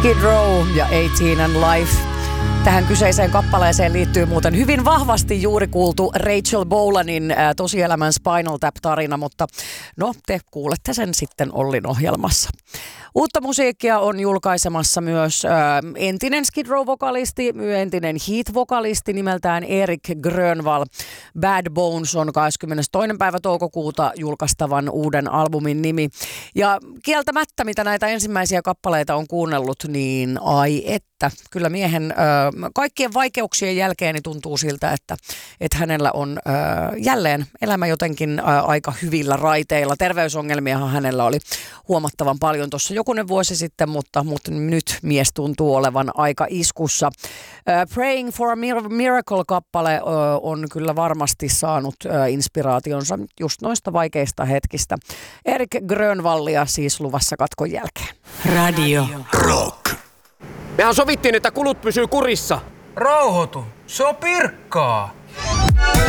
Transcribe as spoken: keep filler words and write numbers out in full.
Skid Row ja eighteen and Life. Tähän kyseiseen kappaleeseen liittyy muuten hyvin vahvasti juuri kuultu Rachel Bolanin ää, tosielämän Spinal Tap-tarina, mutta no, te kuulette sen sitten Ollin ohjelmassa. Uutta musiikkia on julkaisemassa myös ää, entinen Skid Row-vokalisti, entinen Heat-vokalisti nimeltään Erik Grönvall. Bad Bones on kahdeskymmenestoinen päivä toukokuuta julkaistavan uuden albumin nimi. Ja kieltämättä, mitä näitä ensimmäisiä kappaleita on kuunnellut, niin ai että. Kyllä miehen ää, kaikkien vaikeuksien jälkeen niin tuntuu siltä, että, että hänellä on ää, jälleen elämä jotenkin ää, aika hyvillä raiteilla. Terveysongelmiahan hänellä oli huomattavan paljon tuossa jokunen vuosi sitten, mutta, mutta nyt mies tuntuu olevan aika iskussa. Uh, Praying for a Miracle-kappale uh, on kyllä varmasti saanut uh, inspiraationsa just noista vaikeista hetkistä. Erik Grönvallia siis luvassa katkon jälkeen. Radio Rock. Mehän sovittiin, että kulut pysyy kurissa. Rauhoitu, se on pirkkaa.